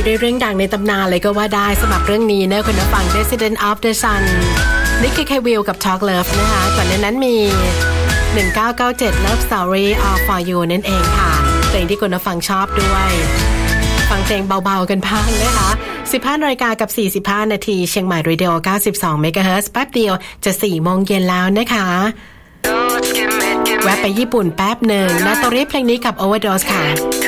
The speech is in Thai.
ด้วยเรื่องดังในตำนานเลยก็ว่าได้สำหรับเรื่องนี้นะคุณผู้ฟัง Descendant of the Sun นี่คือ K-Will กับ Talk Love นะคะก่อนหน้านั้นมี1997 Love Story All for You นั่นเองค่ะเพลงที่คุณผู้ฟังชอบด้วยฟังเพลงเบาๆกันบ้างนะคะ 15 นาฬิกากับ 45 นาทีเชียงใหม่ Radio 92 เมกะเฮิรตซ์แป๊บเดียวจะ 4 โมงเย็นแล้วนะคะแวะไปญี่ปุ่นแป๊บหนึ่งนาโตริเพลงนี้กับ Overdose ค่ะ